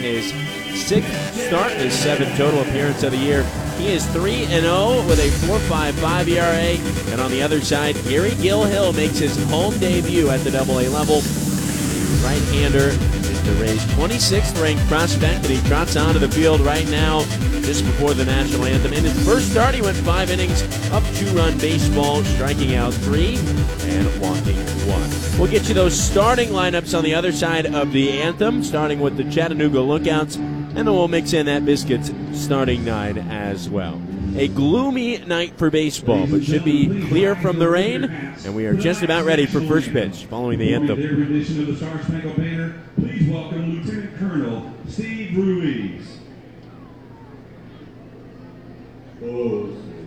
his 6th start, his 7th total appearance of the year. He is 3-0 with a 4.55 ERA. And on the other side, Gary Gilhill makes his home debut at the AA level. Right-hander is the Rays' 26th ranked prospect, and he trots onto the field right now just before the national anthem. In his first start, he went 5 innings of 2-run baseball, striking out 3 and walking 1. We'll get you those starting lineups on the other side of the anthem, starting with the Chattanooga Lookouts, and then we'll mix in that Biscuits starting 9 as well. A gloomy night for baseball, but should be clear from the rain, and we are just about ready for first pitch following the anthem. Edition of the Star Spangled Banner, please welcome Lieutenant Colonel Steve Ruiz. Oh.